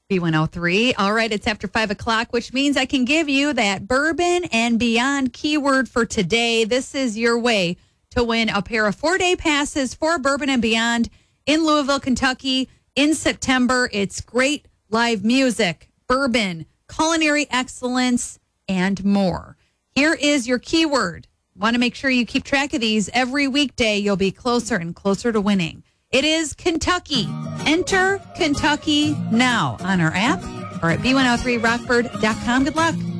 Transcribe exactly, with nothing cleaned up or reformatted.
B one oh three. All right, it's after five o'clock, which means I can give you that Bourbon and Beyond keyword for today. This is your way to win a pair of four-day passes for Bourbon and Beyond in Louisville, Kentucky in September. It's great live music, bourbon, culinary excellence, and more. Here is your keyword. Want to make sure you keep track of these. Every weekday, you'll be closer and closer to winning. It is Kentucky. Enter Kentucky now on our app or at B one oh three rockford dot com. Good luck.